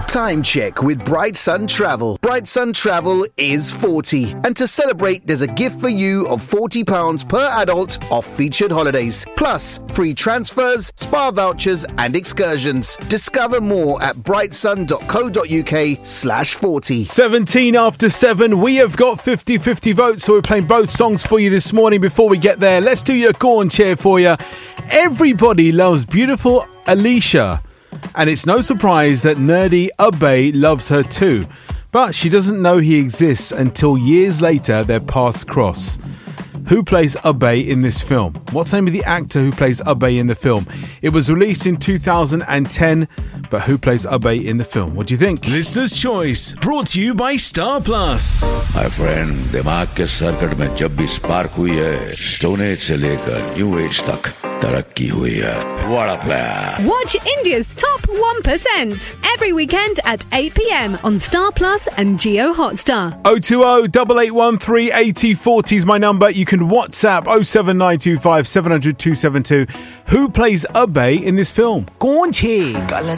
Time check with Bright Sun Travel. Bright Sun Travel is 40. And to celebrate, there's a gift for you of £40 per adult off featured holidays. Plus, free transfers, spa vouchers and excursions. Discover more at brightsun.co.uk/40. 17 after 7. We have got 50-50 votes, so we're playing both songs for you this morning. Before we get there, let's do your call and cheer for you. Everybody loves beautiful Alicia. And it's no surprise that nerdy Abe loves her too. But she doesn't know he exists until years later their paths cross. Who plays Abe in this film? What's the name of the actor who plays Abe in the film? It was released in 2010, but who plays Abe in the film? What do you think? Listener's Choice, brought to you by Star Plus. My friend, दिमाग के circuit में जब भी spark हुई है, stone age से लेकर new age तक तरक्की हुई है. What a player. Watch India's top 1% every weekend at 8 p.m. on Star Plus and Jio Hotstar. 020-8813-8040 is my number. You can WhatsApp 07925 700 272. Who plays Abe in this film? Go on, cheer.